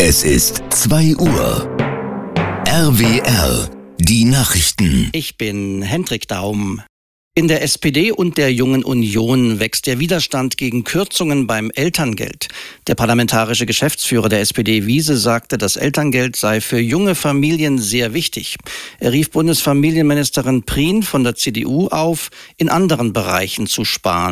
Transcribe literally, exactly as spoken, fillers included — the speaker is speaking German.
Es ist zwei Uhr. R W R, die Nachrichten. Ich bin Hendrik Daum. In der S P D und der Jungen Union wächst der Widerstand gegen Kürzungen beim Elterngeld. Der parlamentarische Geschäftsführer der S P D, Wiese, sagte, das Elterngeld sei für junge Familien sehr wichtig. Er rief Bundesfamilienministerin Prien von der C D U auf, in anderen Bereichen zu sparen.